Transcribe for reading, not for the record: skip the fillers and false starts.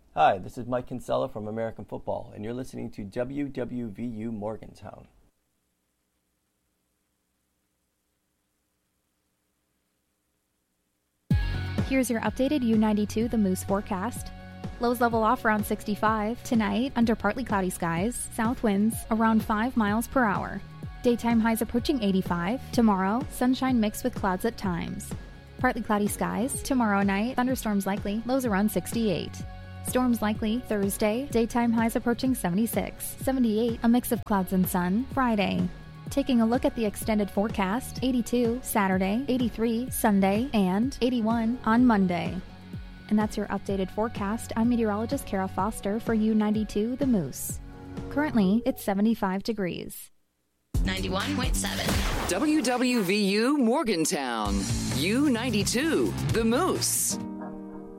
Hi, this is Mike Kinsella from American Football, and you're listening to WWVU Morgantown. Here's your updated U92 The Moose forecast. Lows level off around 65. Tonight, under partly cloudy skies, south winds around 5 miles per hour. Daytime highs approaching 85. Tomorrow, sunshine mixed with clouds at times. Partly cloudy skies. Tomorrow night, thunderstorms likely, lows around 68. Storms likely Thursday, daytime highs approaching 76. 78, a mix of clouds and sun. Friday. Taking a look at the extended forecast, 82 Saturday, 83 Sunday, and 81 on Monday. And that's your updated forecast. I'm meteorologist Kara Foster for U92 The Moose. Currently, it's 75 degrees. 91.7 WWVU Morgantown. U92 The Moose.